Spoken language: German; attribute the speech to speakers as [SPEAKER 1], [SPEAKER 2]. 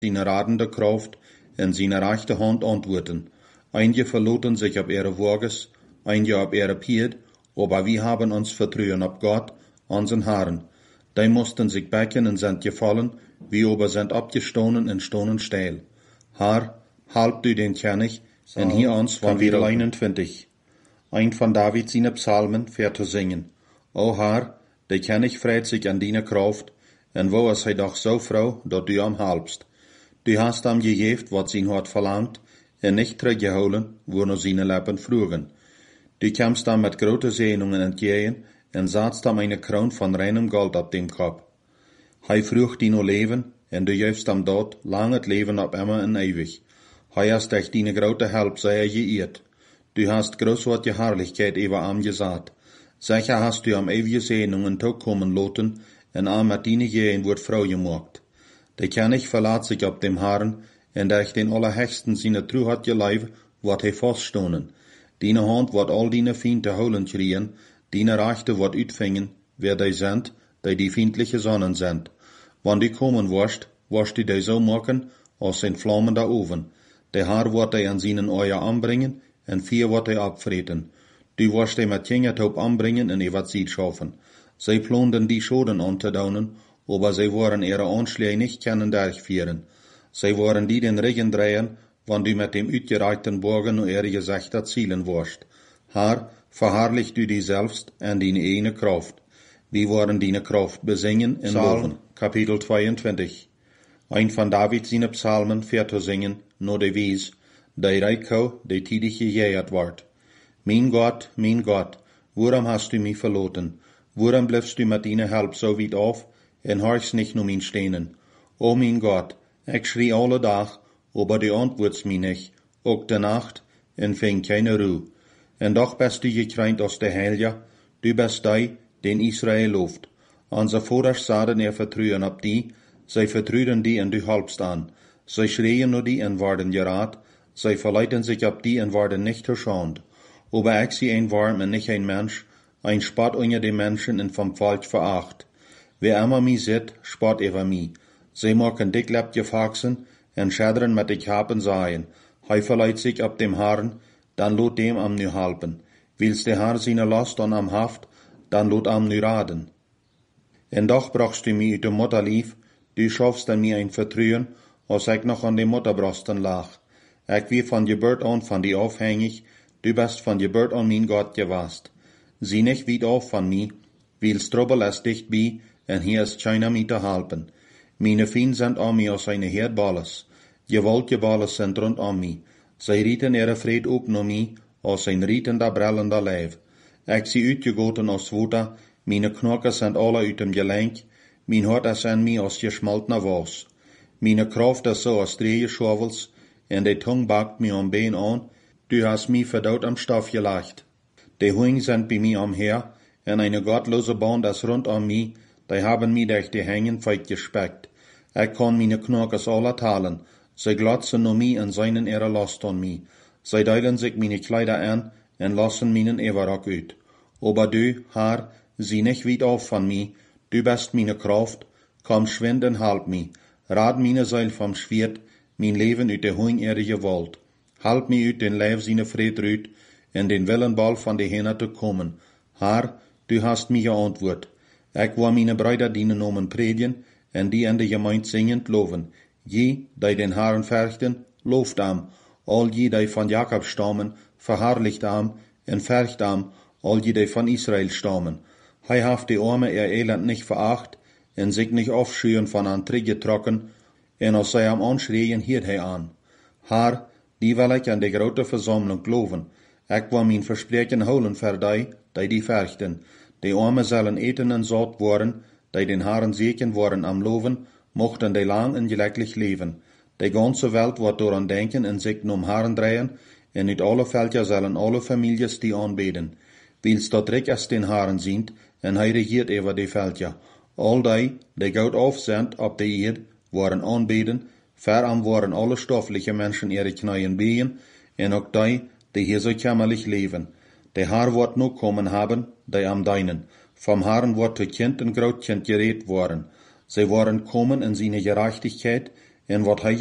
[SPEAKER 1] seine radende Kraft en seine rechte Hand antworten. Einige verloten sich op ihre Wages, einige op ihre Pied, aber wir haben uns vertrauen op Gott, unseren Herrn. Die mussten sich becken und sind gefallen, wir aber sind abgestoßen und stonen steil. Herr, halb du den König, en hier uns von Kapitel 21. Ein von David seine Psalmen fährt zu singen. O Herr, der König freut sich an deine Kraft, en wo ist er doch so froh, dat du am halbst. Du hast am gegeben, was sein Hort verlangt, en nicht teruggeholen, wo nur seine Lippen frugen. Du kamst dann mit großen Segnungen entgegen, en satzt am eine Krone von reinem Gold auf dem Kopf. Hij frucht dino Leben, en du gibst am dort lang het Leben ab immer en ewig. Hij hast dich dine grote Help sehr geirrt. Du hast großartige Herrlichkeit über am gesagt. Sicher hast du am ewige Segnungen toekommen loten, en am mit dine Gehen wird Frau gemacht. Der König verlaat sich op dem Herrn, en durch den Allerhöchsten seine True hat geleiv, wat hij faststonen. Dine Hand wat all dine Fiende holen kriegen, dine Rechte wat uitvingen, wer die sind, die feindliche Sonnen sind. Wann die kommen wirst die so machen, als in flammender Oven. Der Herr wird die an seinen Eier anbringen, en vier wird die abfreten. Du wirst die mit Kingertop anbringen en wat sie schaffen. Sie plonden die Schoden anzudaunen, aber sie wollen ihre Anschläge nicht können durchführen. Sie wollen die den Regen drehen, wann du mit dem uitgereichten Bogen nur ihre Gesichter zielen wirst. Herr, verherrlich du dich selbst en deine eine Kraft. Wir wollen deine Kraft besingen und loben. Kapitel 22. Ein von David seine Psalmen fährt zu singen, nur de Wies, die Reiko, die tidig gejährt ward. Mein Gott, worum hast du mich verloten? Worum bleibst du mit deiner Help so weit auf, en horchst nicht nur mein Stehnen? O mein Gott, ich schrie alle Tag, aber du antwortst mich nicht, auch de Nacht, en fing keine Ruhe. En doch bist du gekränkt aus der Heilige, du bist die, den Israel lobt. Unser Vaters sahen vertrauen op die, sie vertrauen die en du halbst an. Sie schreien nur die en worden gerat, sie verleiten sich op die en worden nicht verschont. Aber ich sie ein Warm en nicht ein Mensch, ein Spott unter den Menschen en vom Volk veracht. Wer immer mi sit, spott über mi. Sie machen dicklebt gefaxen, en schädern mit ich haben seien. Hij verleiht sich op dem Herrn, dann lot dem am nu halpen. Willst der Herr seine Last an am Haft, dann lot am nu raden. En doch brachst du mi uit de Mutterlief, du schaffst an mir ein Vertrauen, als ich noch an den Mutterbrosten lag. Ich wie von Geburt an von dir aufhängig, du bist von Geburt an mein Gott gewast. Sieh nicht weit auf von mir, weil's Trouble ist dicht bei, en hier ist keiner mir zu helpen. Meine Fiend sind an mir als eine Herdballes. Gewaltgeballes sind rund an mir. Sie rieten ihre Fried op no mir, als ein rietender, brellender Leib. Ich sie uitgegoten als Water, meine Knochen sind alle uit dem Gelenk, mein Hart ist an mir als geschmaltener Was. Meine Kraft ist so als Drehgeschwavels, en die Tung bakt mir am Bein an, du hast mich verdaut am Stoff gelegt. Die Huingen sind bei mir umher, en eine gottlose Band ist rund an mir, die haben mich durch die Hängen feit gespeckt. Ich kann meine Knochen alle teilen, sie glotzen nur mich und seinen ihre Last an mich. Sie teilen sich meine Kleider an und lassen meinen Everrock uit. Aber du, Herr, sieh nicht weit auf von mir, du bist meine Kraft, komm schwind und halb mich. Rad meine Seil vom Schwert, mein Leben uit der hohen Erde gewollt. Halb mich uit den Leib seine Fried rüt, in den Willenball von die Hähne zu kommen. Herr, du hast mich geantwortet. Ich war meine Brüder dienen nomen predigen, en die in der Gemeinde singend loven. Je, die den Herrn fürchten, loft am. All je, die von Jakob stammen, verherrlicht am, en fürcht am, all je, die von Israel stammen. Hij haft die Arme ihr Elend nicht veracht, en sich nicht aufschüren von an Trigge trocken, en als sie am Anschreien hielt hij an. Herr, die will ich an die grote Versammlung loven. Ich will mein Versprechen holen für die fürchten. Die Arme sollen eten en satt worden, die den Herrn segen worden am Loven, mochten die lang en glücklich leben. Die ganze Welt wird daran denken en sich um Herrn drehen, en uit alle Völker sollen alle Families die anbeten. Wils dat Rick als den Herrn sind, en hij regiert über die Völker. All die Gott auf sind op die Erde, waren anbeten, veram waren alle stoffliche Menschen ihre Knien behen, en ook die hier so kämmerlich leben. Der Herr wird nur kommen haben, die am Deinen. Vom Herrn wird zu Kind und Grootkind geredet worden. Sie waren kommen in seine Gerechtigkeit, en wat hij